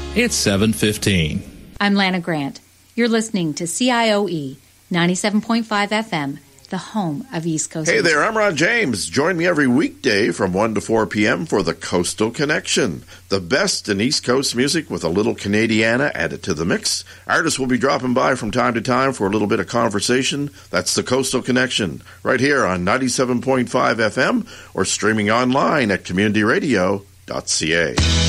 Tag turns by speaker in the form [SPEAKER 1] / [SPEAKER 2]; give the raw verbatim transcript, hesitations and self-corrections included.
[SPEAKER 1] It's seven fifteen.
[SPEAKER 2] I'm Lana Grant. You're listening to C I O E ninety-seven point five F M, the home of East Coast
[SPEAKER 3] Hey
[SPEAKER 2] music.
[SPEAKER 3] there, I'm Ron James. Join me every weekday from one to four p.m. for the Coastal Connection. The best in East Coast music with a little Canadiana added to the mix. Artists will be dropping by from time to time for a little bit of conversation. That's the Coastal Connection, right here on ninety-seven point five F M or streaming online at community radio dot c a.